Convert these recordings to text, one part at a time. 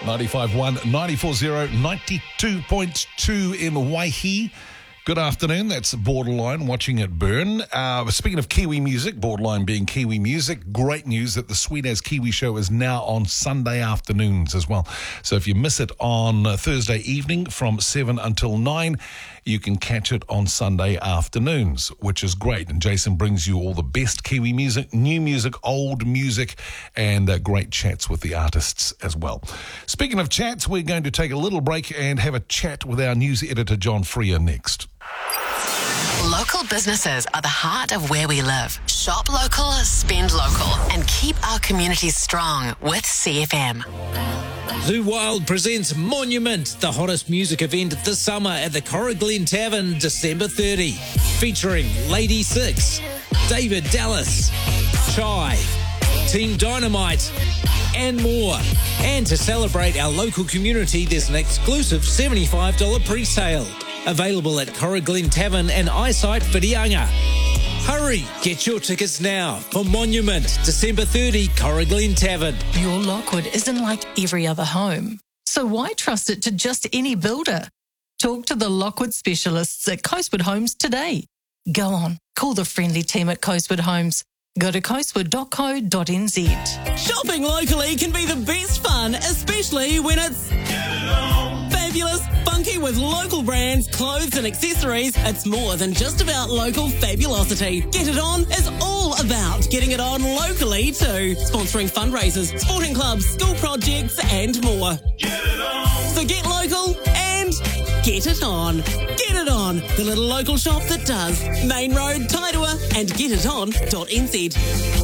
95.1, 94.0, 92.2 in Waihi. Good afternoon. That's Borderline, watching it burn. Speaking of Kiwi music, Borderline being Kiwi music, great news that the Sweet As Kiwi show is now on Sunday afternoons as well. So if you miss it on Thursday evening from 7 until 9, you can catch it on Sunday afternoons, which is great. And Jason brings you all the best Kiwi music, new music, old music, and great chats with the artists as well. Speaking of chats, we're going to take a little break and have a chat with our news editor, John Freer, next. Local businesses are the heart of where we live. Shop local, spend local, and keep our communities strong with CFM. Zoo Wild presents Monument, the hottest music event this summer at the Corriglen Tavern, December 30. Featuring Lady Six, David Dallas, Chai, Team Dynamite, and more. And to celebrate our local community, there's an exclusive $75 pre-sale. Available at Corriglen Tavern and Eyesight Whitianga. Hurry, get your tickets now for Monument, December 30, Corriglen Tavern. Your Lockwood isn't like every other home, so why trust it to just any builder? Talk to the Lockwood specialists at Coastwood Homes today. Go on, call the friendly team at Coastwood Homes. Go to coastwood.co.nz. Shopping locally can be the best fun, especially when it's fabulous, funky with local brands, clothes and accessories. It's more than just about local fabulosity. Get It On is all about getting it on locally too. Sponsoring fundraisers, sporting clubs, school projects and more. So get local and get it on. Get It On, the little local shop that does. Main Road, Tairua and getiton.nz.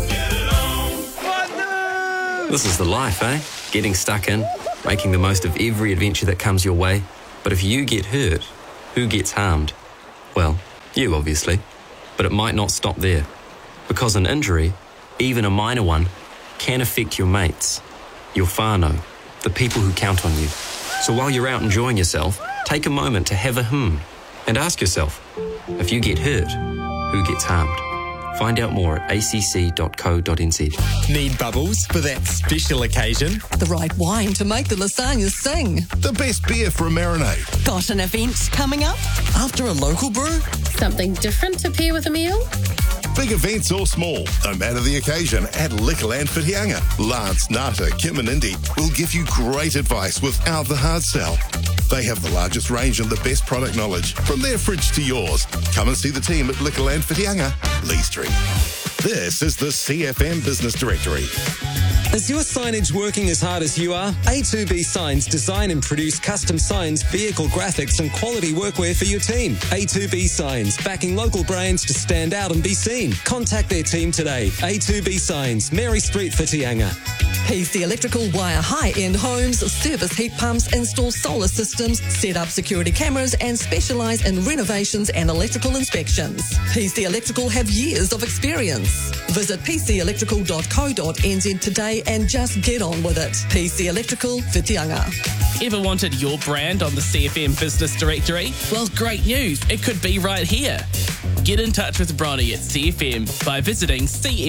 This is the life, eh? Getting stuck in, making the most of every adventure that comes your way. But if you get hurt, who gets harmed? Well, you obviously. But it might not stop there. Because an injury, even a minor one, can affect your mates, your whānau, the people who count on you. So while you're out enjoying yourself, take a moment to have a and ask yourself, if you get hurt, who gets harmed? Find out more at acc.co.nz. Need bubbles for that special occasion? The right wine to make the lasagna sing. The best beer for a marinade. Got an event coming up? After a local brew? Something different to pair with a meal? Big events or small, no matter the occasion, at Liquorland Whitianga. Lance, Nata, Kim and Indy will give you great advice without the hard sell. They have the largest range and the best product knowledge, from their fridge to yours. Come and see the team at Liquorland Whitianga, Lee Street. This is the CFM Business Directory. Is your signage working as hard as you are? A2B Signs design and produce custom signs, vehicle graphics and quality workwear for your team. A2B Signs, backing local brands to stand out and be seen. Contact their team today. A2B Signs, Mary Street, Whitianga. PC Electrical wire high-end homes, service heat pumps, install solar systems, set up security cameras and specialise in renovations and electrical inspections. PC Electrical have years of experience. Visit pcelectrical.co.nz today and just get on with it. PC Electrical, Whitianga. Ever wanted your brand on the CFM Business Directory? Well, great news. It could be right here. Get in touch with Bronny at CFM by visiting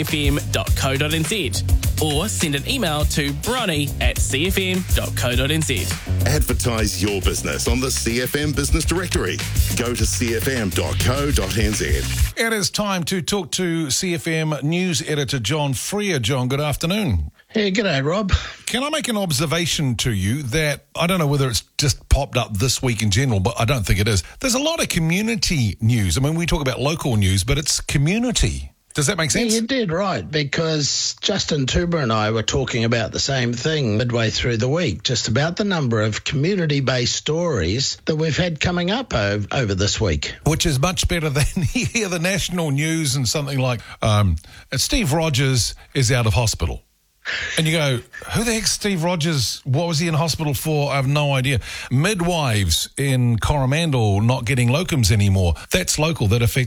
cfm.co.nz or send an email to bronny@cfm.co.nz. Advertise your business on the CFM Business Directory. Go to cfm.co.nz. It is time to talk to CFM news editor John Freer. John, good afternoon. Hey, g'day, Rob. Can I make an observation to you that, I don't know whether it's just popped up this week in general, but I don't think it is. There's a lot of community news. I mean, we talk about local news, but it's community. Does that make sense? Yeah, you did right, because Justin Tuber and I were talking about the same thing midway through the week, just about the number of community-based stories that we've had coming up over this week. Which is much better than you hear the national news and something like, Steve Rogers is out of hospital. And you go, who the heck's Steve Rogers? What was he in hospital for? I have no idea. Midwives in Coromandel not getting locums anymore. That's local. That affects me.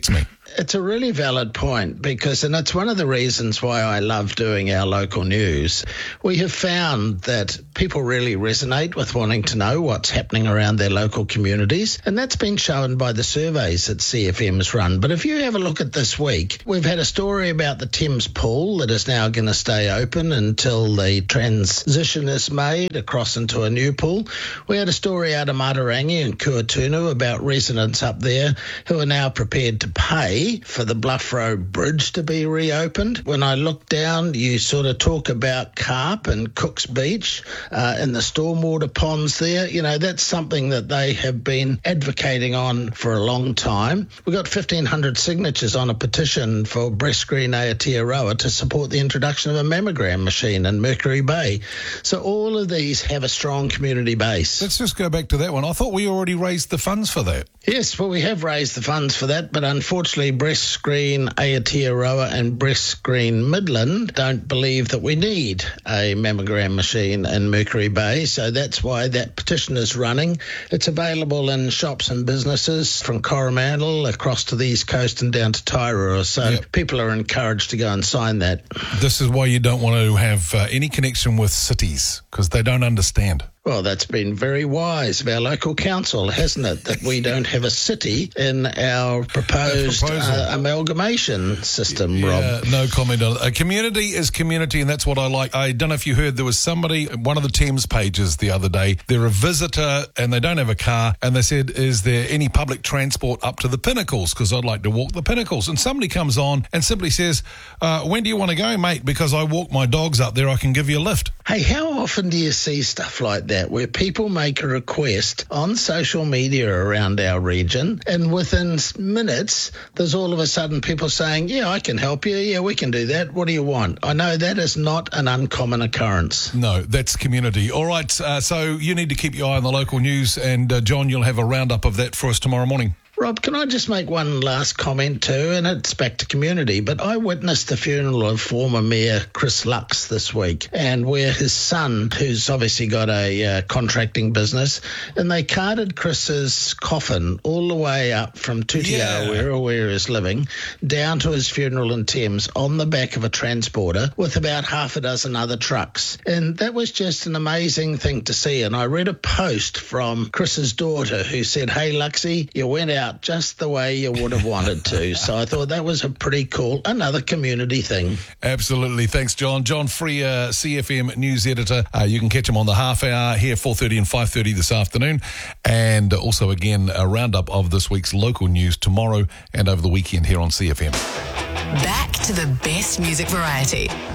It's a really valid point and it's one of the reasons why I love doing our local news. We have found that people really resonate with wanting to know what's happening around their local communities, and that's been shown by the surveys that CFM's run. But if you have a look at this week, we've had a story about the Thames Pool that is now going to stay open until the transition is made across into a new pool. We had a story out of Matarangi and Kuatunu about residents up there who are now prepared to pay for the Bluff Road Bridge to be reopened. When I look down, you sort of talk about carp and Cook's Beach and the stormwater ponds there. You know, that's something that they have been advocating on for a long time. We got 1,500 signatures on a petition for Breast Screen Aotearoa to support the introduction of a mammogram machine in Mercury Bay. So all of these have a strong community base. Let's just go back to that one. I thought we already raised the funds for that. Yes, well, we have raised the funds for that, but unfortunately Breast Screen Aotearoa and Breast Screen Midland don't believe that we need a mammogram machine in Mercury Bay, so that's why that petition is running. It's available in shops and businesses from Coromandel across to the East Coast and down to Tairua, so people are encouraged to go and sign that. This is why you don't want to have any connection with cities, because they don't understand. Well, that's been very wise of our local council, hasn't it, that we don't have a city in our proposed amalgamation system, Rob. No comment on it. A community is community, and that's what I like. I don't know if you heard, there was somebody, one of the Thames pages the other day, they're a visitor and they don't have a car, and they said, is there any public transport up to the Pinnacles? Because I'd like to walk the Pinnacles. And somebody comes on and simply says, when do you want to go, mate? Because I walk my dogs up there, I can give you a lift. Hey, how often do you see stuff like that, where people make a request on social media around our region, and within minutes there's all of a sudden people saying, yeah, I can help you, yeah, we can do that, what do you want? I know that is not an uncommon occurrence. No, that's community. All right, so you need to keep your eye on the local news, and John, you'll have a roundup of that for us tomorrow morning. Rob, can I just make one last comment too? And it's back to community, but I witnessed the funeral of former Mayor Chris Lux this week, and where his son, who's obviously got a contracting business, and they carted Chris's coffin all the way up from Tutiaroa, where he's living, down to his funeral in Thames on the back of a transporter with about half a dozen other trucks. And that was just an amazing thing to see. And I read a post from Chris's daughter who said, hey, Luxie, you went out just the way you would have wanted to. So I thought that was a pretty cool, another community thing. Absolutely. Thanks, John. John Freer, CFM News Editor. You can catch him on the half hour here, 4:30 and 5:30 this afternoon. And also, again, a roundup of this week's local news tomorrow and over the weekend here on CFM. Back to the best music variety.